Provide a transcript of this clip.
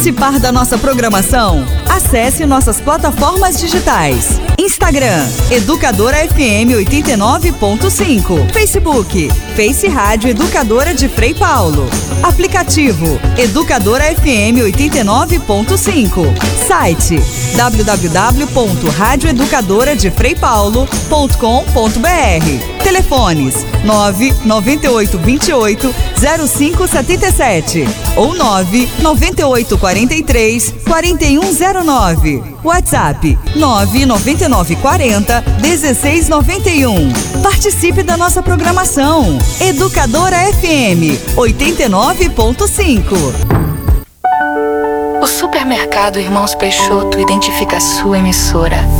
Participar da nossa programação? Acesse nossas plataformas digitais. Instagram, Educadora FM 89.5. Facebook, Face Rádio Educadora de Frei Paulo. Aplicativo, Educadora FM 89.5. Site, www.radioeducadoradefreipaulo.com.br. Telefones 998 28 0577 ou 998 43 4109. WhatsApp 999 40 1691. Participe da nossa programação. Educadora FM 89.5. O Supermercado Irmãos Peixoto identifica a sua emissora